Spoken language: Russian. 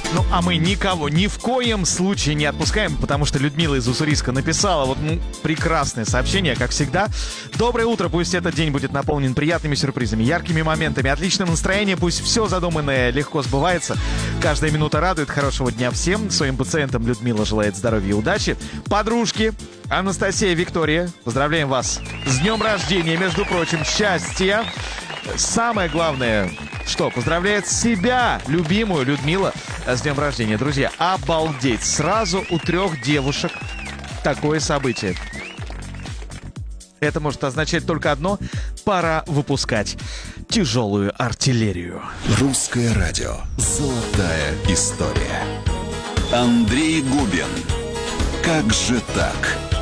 Ну, а мы никого ни в коем случае не отпускаем, потому что Людмила из Уссурийска написала прекрасное сообщение, как всегда. Доброе утро, пусть этот день будет наполнен приятными сюрпризами, яркими моментами, отличным настроением, пусть все задуманное легко сбывается. Каждая минута радует. Хорошего дня всем. Своим пациентам Людмила желает здоровья и удачи. Подружки Анастасия, Виктория, поздравляем вас с днем рождения, между прочим, счастья. Самое главное, что поздравляет себя, любимую Людмила, с днем рождения. Друзья, обалдеть! Сразу у 3 девушек такое событие. Это может означать только одно: пора выпускать тяжелую артиллерию. Русское радио. Золотая история. Андрей Губин. Как же так?